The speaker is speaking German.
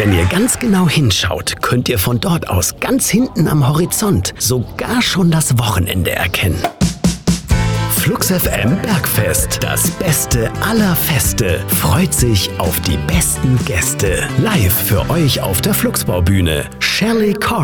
Wenn ihr ganz genau hinschaut, könnt ihr von dort aus ganz hinten am Horizont sogar schon das Wochenende erkennen. Flux FM Bergfest, das Beste aller Feste, freut sich auf die besten Gäste. Live für euch auf der Fluxbaubühne, Shelley Corr.